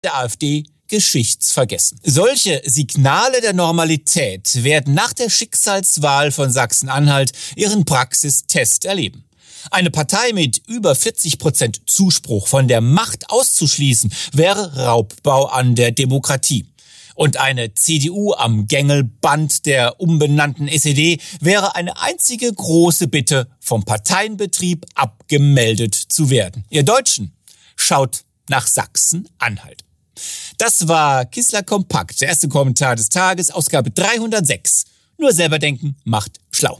der AfD geschichtsvergessen. Solche Signale der Normalität werden nach der Schicksalswahl von Sachsen-Anhalt ihren Praxistest erleben. Eine Partei mit über 40% Zuspruch von der Macht auszuschließen, wäre Raubbau an der Demokratie. Und eine CDU am Gängelband der umbenannten SED wäre eine einzige große Bitte, vom Parteienbetrieb abgemeldet zu werden. Ihr Deutschen, schaut nach Sachsen-Anhalt. Das war Kissler Kompakt, der erste Kommentar des Tages, Ausgabe 306. Nur selber denken macht schlau.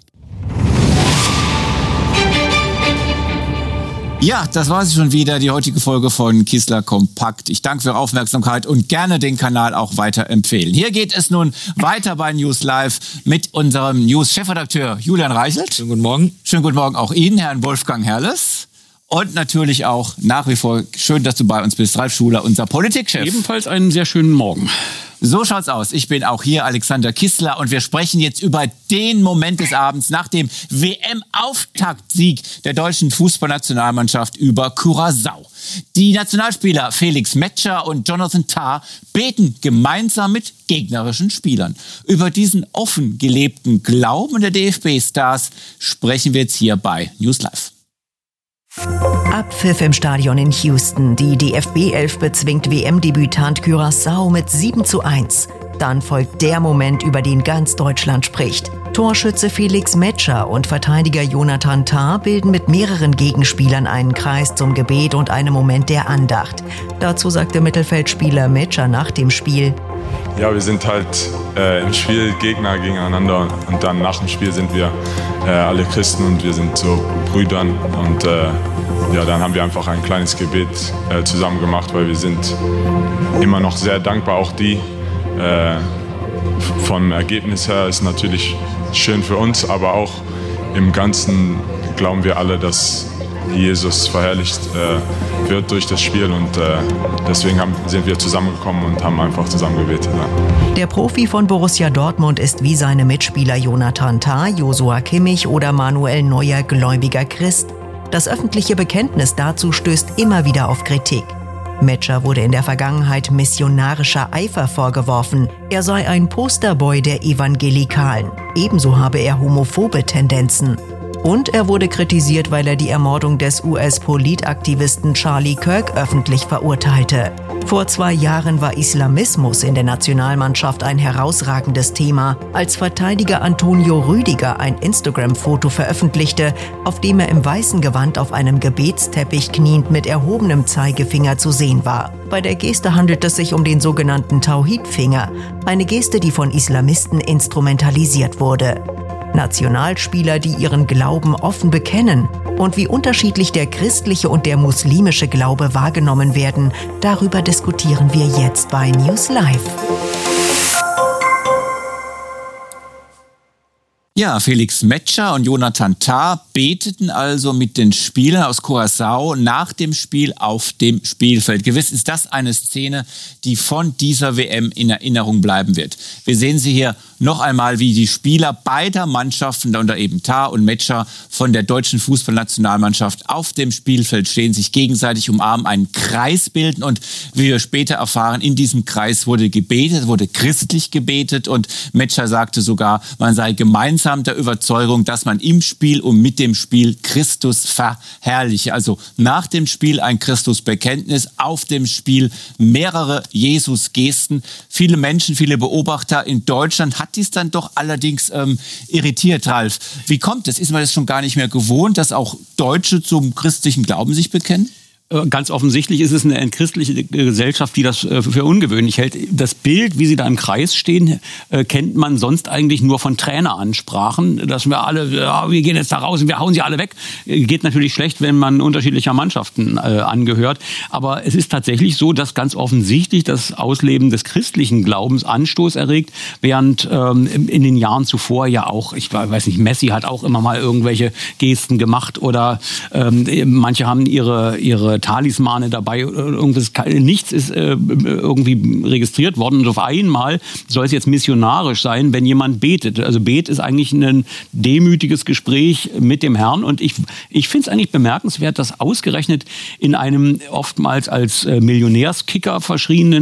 Ja, das war es schon wieder, die heutige Folge von Kissler Kompakt. Ich danke für Ihre Aufmerksamkeit und gerne den Kanal auch weiterempfehlen. Hier geht es nun weiter bei News Live mit unserem News-Chefredakteur Julian Reichelt. Schönen guten Morgen. Schönen guten Morgen auch Ihnen, Herrn Wolfgang Herrles. Und natürlich auch nach wie vor schön, dass du bei uns bist, Ralf Schuler, unser Politikchef. Ebenfalls einen sehr schönen Morgen. So schaut's aus. Ich bin auch hier, Alexander Kissler, und wir sprechen jetzt über den Moment des Abends nach dem WM-Auftaktsieg der deutschen Fußballnationalmannschaft über Curaçao. Die Nationalspieler Felix Metscher und Jonathan Tah beten gemeinsam mit gegnerischen Spielern. Über diesen offen gelebten Glauben der DFB-Stars sprechen wir jetzt hier bei News Live. Abpfiff im Stadion in Houston. Die DFB-11 bezwingt WM-Debütant Curaçao mit 7:1. Dann folgt der Moment, über den ganz Deutschland spricht. Torschütze Felix Metscher und Verteidiger Jonathan Tah bilden mit mehreren Gegenspielern einen Kreis zum Gebet und einem Moment der Andacht. Dazu sagte Mittelfeldspieler Metscher nach dem Spiel: Ja, wir sind halt im Spiel Gegner gegeneinander und dann nach dem Spiel sind wir alle Christen und wir sind so Brüdern und dann haben wir einfach ein kleines Gebet zusammen gemacht, weil wir sind immer noch sehr dankbar, auch die vom Ergebnis her ist natürlich schön für uns, aber auch im Ganzen glauben wir alle, dass Jesus verherrlicht wird durch das Spiel und deswegen sind wir zusammengekommen und haben einfach zusammen gebetet. Ja. Der Profi von Borussia Dortmund ist wie seine Mitspieler Jonathan Tah, Joshua Kimmich oder Manuel Neuer gläubiger Christ. Das öffentliche Bekenntnis dazu stößt immer wieder auf Kritik. Metscher wurde in der Vergangenheit missionarischer Eifer vorgeworfen. Er sei ein Posterboy der Evangelikalen. Ebenso habe er homophobe Tendenzen. Und er wurde kritisiert, weil er die Ermordung des US-Politaktivisten Charlie Kirk öffentlich verurteilte. Vor 2 Jahren war Islamismus in der Nationalmannschaft ein herausragendes Thema, als Verteidiger Antonio Rüdiger ein Instagram-Foto veröffentlichte, auf dem er im weißen Gewand auf einem Gebetsteppich kniend mit erhobenem Zeigefinger zu sehen war. Bei der Geste handelt es sich um den sogenannten Tauhid-Finger, eine Geste, die von Islamisten instrumentalisiert wurde. Nationalspieler, die ihren Glauben offen bekennen und wie unterschiedlich der christliche und der muslimische Glaube wahrgenommen werden, darüber diskutieren wir jetzt bei News Live. Ja, Felix Metscher und Jonathan Tah beteten also mit den Spielern aus Curaçao nach dem Spiel auf dem Spielfeld. Gewiss ist das eine Szene, die von dieser WM in Erinnerung bleiben wird. Wir sehen sie hier noch einmal, wie die Spieler beider Mannschaften, darunter eben Tah und Metscher, von der deutschen Fußballnationalmannschaft auf dem Spielfeld stehen, sich gegenseitig umarmen, einen Kreis bilden und wie wir später erfahren, in diesem Kreis wurde gebetet, wurde christlich gebetet und Metscher sagte sogar, man sei gemeinsam der Überzeugung, dass man im Spiel und mit dem Spiel Christus verherrliche. Also nach dem Spiel ein Christusbekenntnis, auf dem Spiel mehrere Jesus-Gesten. Viele Menschen, viele Beobachter in Deutschland hat dies dann doch allerdings irritiert, Ralf. Wie kommt es? Ist man das schon gar nicht mehr gewohnt, dass auch Deutsche zum christlichen Glauben sich bekennen? Ganz offensichtlich ist es eine entchristliche Gesellschaft, die das für ungewöhnlich hält. Das Bild, wie sie da im Kreis stehen, kennt man sonst eigentlich nur von Traineransprachen. Dass wir alle, wir gehen jetzt da raus und wir hauen sie alle weg. Geht natürlich schlecht, wenn man unterschiedlicher Mannschaften angehört. Aber es ist tatsächlich so, dass ganz offensichtlich das Ausleben des christlichen Glaubens Anstoß erregt, während in den Jahren zuvor ja auch, ich weiß nicht, Messi hat auch immer mal irgendwelche Gesten gemacht oder manche haben ihre Talismane dabei, irgendwas, nichts ist irgendwie registriert worden. Und auf einmal soll es jetzt missionarisch sein, wenn jemand betet. Also Bet ist eigentlich ein demütiges Gespräch mit dem Herrn. Und ich finde es eigentlich bemerkenswert, dass ausgerechnet in einem oftmals als Millionärskicker verschrienen